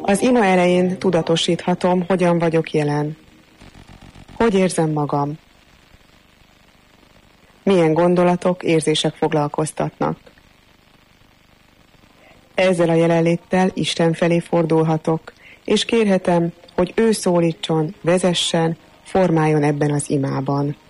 Az ima elején tudatosíthatom, hogyan vagyok jelen. Hogy érzem magam? Milyen gondolatok, érzések foglalkoztatnak? Ezzel a jelenléttel Isten felé fordulhatok, és kérhetem, hogy ő szólítson, vezessen, formáljon ebben az imában.